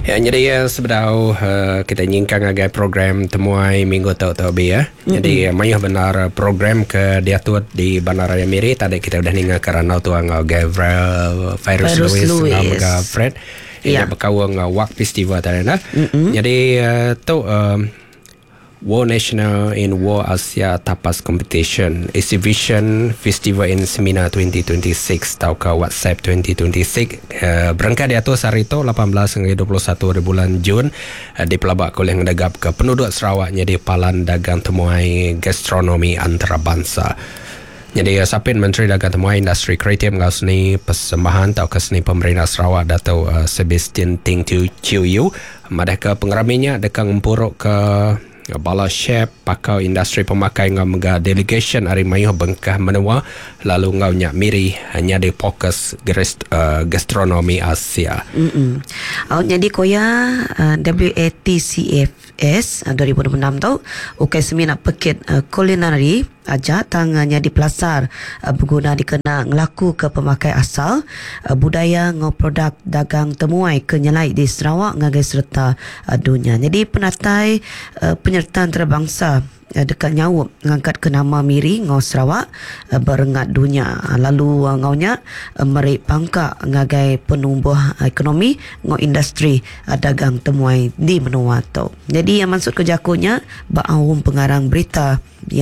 Ya, jadi sebenarnya kita nyingkang agak program temuai minggu tahu ya. Jadi mayuh benar program ke diatur di Bandaraya Miri tadi kita udah ninga karena tu agak virus Louis ngam Fred. Ia berkawang wak festival tadi nah. Jadi tu World National in World Asia Tapas Competition Exhibition Festival in Semina 2026 atau ke WhatsApp 2026 berangkat di atas hari itu 18 hingga 21 di bulan Jun di pelabak oleh ngedagap ke penduduk Sarawaknya di Palan Dagang Temuai Gastronomi Antarabangsa. Jadi Sapin Menteri Dagang Temuai Industri Kreatif ngau seni persembahan atau ke seni pemerintah Sarawak Dato' Sebastian Ting Chiu Yu madaka pengeraminya dekang empuruk ke bala chef pakau industri pemakai ngau mega delegation hari mayuh bengkah menua lalu ngau nyak miri hanya di fokus gastronomi Asia. Jadi koya WATCFS 2006 tau ukai semina pekit culinary aja tangannya di Pelasar berguna dikena ngelaku ke pemakai asal budaya ngau produk dagang temuai kenyalai di Sarawak ngagai serta dunia. Jadi penatai penyertaan antarabangsa dekat nyawup ngangkat ke nama Miri ngau Sarawak berengat dunia lalu ngaunya merik pangkak ngagai penumbuh ekonomi ngau industri dagang temuai di menua tu. Jadi yang maksud kejakunya baawum pengarang berita